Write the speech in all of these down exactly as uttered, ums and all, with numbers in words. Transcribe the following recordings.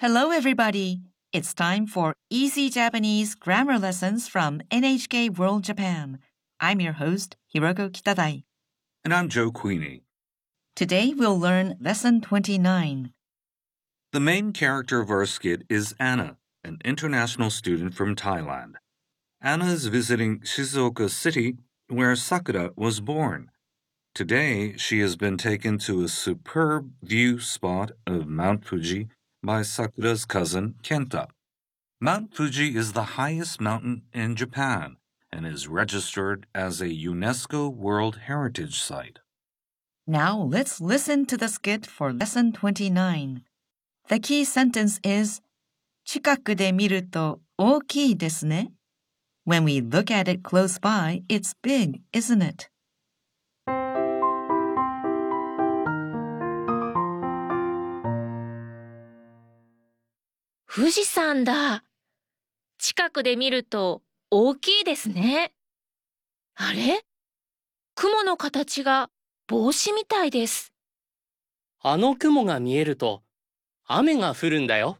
Hello, everybody. It's time for Easy Japanese Grammar Lessons from N H K World Japan. I'm your host, Hiroko Kitadai. And I'm Joe Queenie. Today we'll learn Lesson twenty-nine. The main character of our skit is Anna, an international student from Thailand. Anna is visiting Shizuoka City, where Sakura was born. Today, she has been taken to a superb view spot of Mount Fuji by Sakura's cousin, Kenta. Mount Fuji is the highest mountain in Japan and is registered as a UNESCO World Heritage Site. Now let's listen to the skit for Lesson twenty-nine. The key sentence is 近くで見ると大きいですね. When we look at it close by, it's big, isn't it? 富士山だ。近くで見ると大きいですね。あれ？雲の形が帽子みたいです。 あの雲が見えると雨が降るんだよ。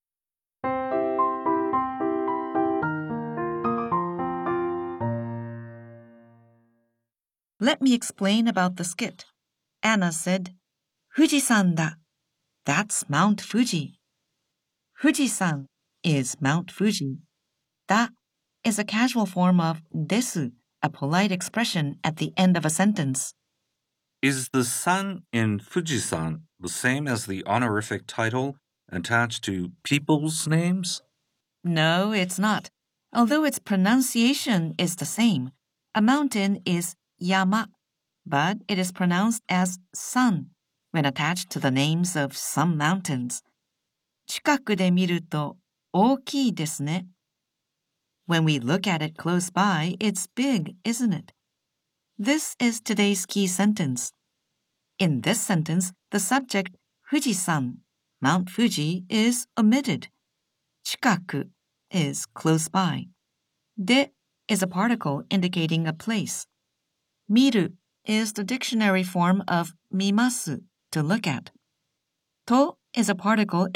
Let me explain about the skit. Anna said, 富士山だ. That's Mount Fuji. 富士山 is Mount Fuji. だ is a casual form of です, a polite expression at the end of a sentence. Is the san in Fujisan the same as the honorific title attached to people's names? No, it's not. Although its pronunciation is the same. A mountain is yama, but it is pronounced as san when attached to the names of some mountains. 近くで見ると大きいですね. When we look at it close by, it's big, isn't it? This is today's key sentence. In this sentence, the subject 富士山, Mount Fuji, is omitted. 近く is close by. で is a particle indicating a place. 見る is the dictionary form of 見ます, to look at. と is a particle